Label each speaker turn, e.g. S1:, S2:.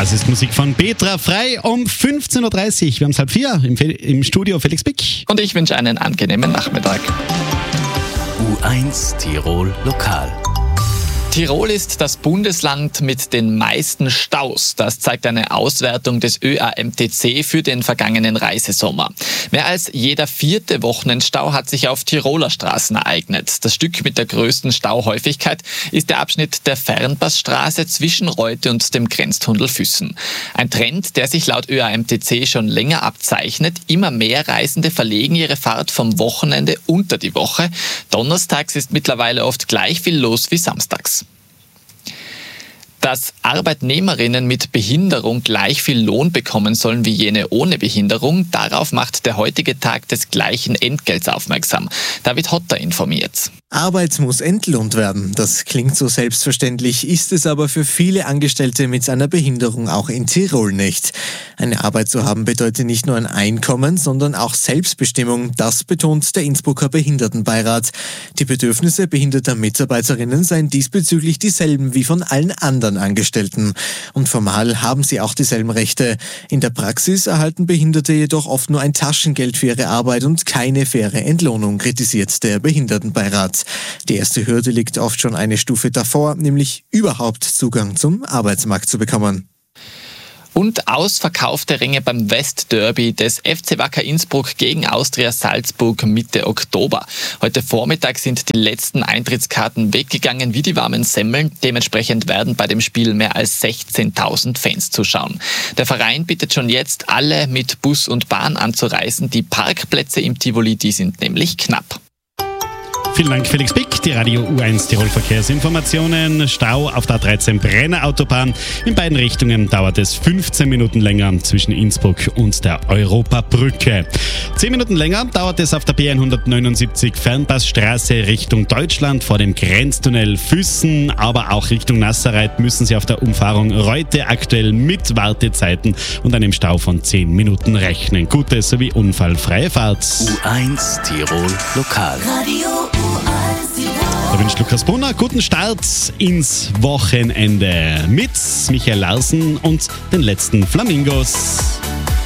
S1: Das ist Musik von Petra Frei um 15.30 Uhr. Wir haben es 3:30 im Studio Felix Bick.
S2: Und ich wünsche einen angenehmen Nachmittag.
S3: U1 Tirol Lokal.
S2: Tirol ist das Bundesland mit den meisten Staus. Das zeigt eine Auswertung des ÖAMTC für den vergangenen Reisesommer. Mehr als jeder 4. Wochenendstau hat sich auf Tiroler Straßen ereignet. Das Stück mit der größten Stauhäufigkeit ist der Abschnitt der Fernpassstraße zwischen Reute und dem Grenztunnel Füssen. Ein Trend, der sich laut ÖAMTC schon länger abzeichnet. Immer mehr Reisende verlegen ihre Fahrt vom Wochenende unter die Woche. Donnerstags ist mittlerweile oft gleich viel los wie samstags. Dass Arbeitnehmerinnen mit Behinderung gleich viel Lohn bekommen sollen wie jene ohne Behinderung, darauf macht der heutige Tag des gleichen Entgelts aufmerksam. David Hotter informiert.
S4: Arbeit muss entlohnt werden. Das klingt so selbstverständlich, ist es aber für viele Angestellte mit einer Behinderung auch in Tirol nicht. Eine Arbeit zu haben bedeutet nicht nur ein Einkommen, sondern auch Selbstbestimmung. Das betont der Innsbrucker Behindertenbeirat. Die Bedürfnisse behinderter Mitarbeiterinnen seien diesbezüglich dieselben wie von allen anderen Angestellten. Und formal haben sie auch dieselben Rechte. In der Praxis erhalten Behinderte jedoch oft nur ein Taschengeld für ihre Arbeit und keine faire Entlohnung, kritisiert der Behindertenbeirat. Die erste Hürde liegt oft schon eine Stufe davor, nämlich überhaupt Zugang zum Arbeitsmarkt zu bekommen.
S2: Und ausverkaufte Ränge beim Westderby des FC Wacker Innsbruck gegen Austria Salzburg Mitte Oktober. Heute Vormittag sind die letzten Eintrittskarten weggegangen wie die warmen Semmeln. Dementsprechend werden bei dem Spiel mehr als 16.000 Fans zuschauen. Der Verein bittet schon jetzt, alle mit Bus und Bahn anzureisen. Die Parkplätze im Tivoli, die sind nämlich knapp.
S1: Vielen Dank, Felix Bick. Die Radio U1 Tirol Verkehrsinformationen. Stau auf der A13 Brenner Autobahn. In beiden Richtungen dauert es 15 Minuten länger zwischen Innsbruck und der Europabrücke. 10 Minuten länger dauert es auf der B179 Fernpassstraße Richtung Deutschland vor dem Grenztunnel Füssen, aber auch Richtung Nasserreit müssen Sie auf der Umfahrung Reute aktuell mit Wartezeiten und einem Stau von 10 Minuten rechnen. Gute sowie unfallfreie Fahrt.
S3: U1 Tirol Lokal.
S5: Radio U1 Tirol.
S1: Da wünscht Lukas Brunner guten Start ins Wochenende mit Michael Larsen und den letzten Flamingos.